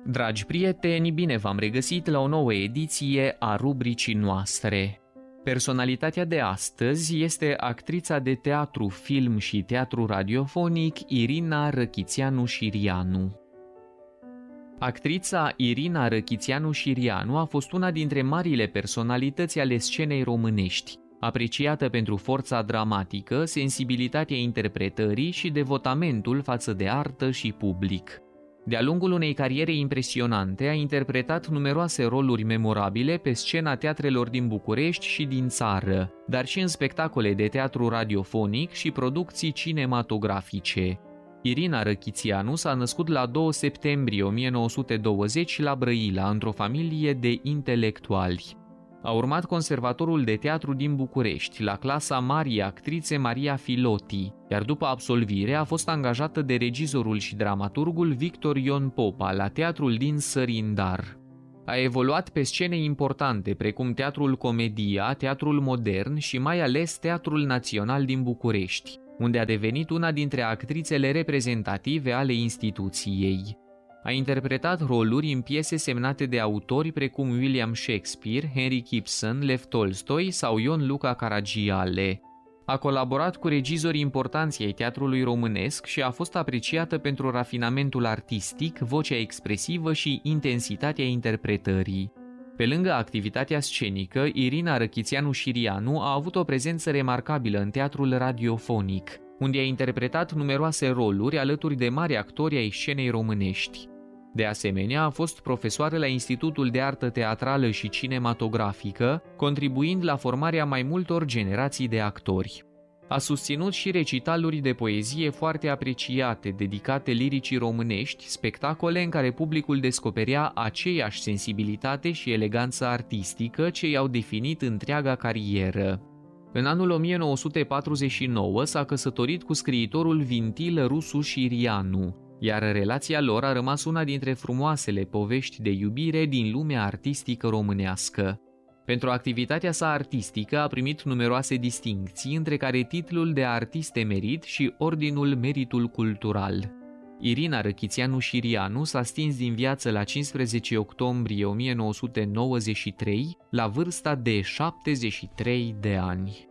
Dragi prieteni, bine v-am regăsit la o nouă ediție a rubricii noastre. Personalitatea de astăzi este actrița de teatru, film și teatru radiofonic Irina Răchițeanu-Șirianu. Actrița Irina Răchițeanu-Șirianu a fost una dintre marile personalități ale scenei românești, apreciată pentru forța dramatică, sensibilitatea interpretării și devotamentul față de artă și public. De-a lungul unei cariere impresionante, a interpretat numeroase roluri memorabile pe scena teatrelor din București și din țară, dar și în spectacole de teatru radiofonic și producții cinematografice. Irina Răchițeanu s-a născut la 2 septembrie 1920 la Brăila, într-o familie de intelectuali. A urmat Conservatorul de Teatru din București, la clasa marii actrițe Maria Filoti, iar după absolvire a fost angajată de regizorul și dramaturgul Victor Ion Popa la teatrul din Sărindar. A evoluat pe scene importante precum Teatrul Comedia, Teatrul Modern și mai ales Teatrul Național din București, unde a devenit una dintre actrițele reprezentative ale instituției. A interpretat roluri în piese semnate de autori precum William Shakespeare, Henry Ibsen, Lev Tolstoi sau Ion Luca Caragiale. A colaborat cu regizori importanți ai teatrului românesc și a fost apreciată pentru rafinamentul artistic, vocea expresivă și intensitatea interpretării. Pe lângă activitatea scenică, Irina Răchițeanu-Șirianu a avut o prezență remarcabilă în teatrul radiofonic, unde a interpretat numeroase roluri alături de mari actori ai scenei românești. De asemenea, a fost profesoară la Institutul de Artă Teatrală și Cinematografică, contribuind la formarea mai multor generații de actori. A susținut și recitaluri de poezie foarte apreciate, dedicate liricii românești, spectacole în care publicul descoperea aceeași sensibilitate și eleganță artistică ce i-au definit întreaga carieră. În anul 1949 s-a căsătorit cu scriitorul Vintil Rusu Șirianu, iar relația lor a rămas una dintre frumoasele povești de iubire din lumea artistică românească. Pentru activitatea sa artistică a primit numeroase distincții, între care titlul de artist emerit și Ordinul Meritul Cultural. Irina Răchițeanu-Șirianu s-a stins din viață la 15 octombrie 1993, la vârsta de 73 de ani.